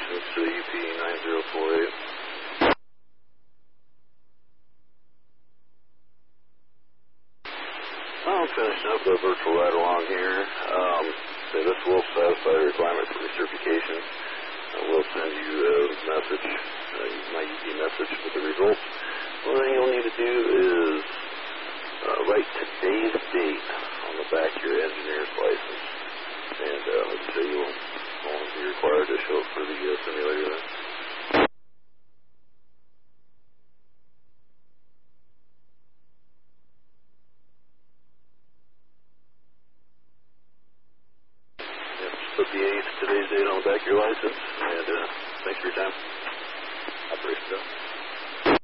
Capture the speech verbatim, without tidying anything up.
license to U P nine zero four eight. I'm finishing up the virtual ride along here. Um, so this will satisfy the requirement for recertification. I will send you a message, uh, my U P message with the results. One thing you'll need to do is uh, write today's date on the back of your engineer's license. And uh, let's say you'll only be required to show it for the uh, simulator then. Put the eighth, today's date on the back of your license, and uh, thanks for your time. Operation done.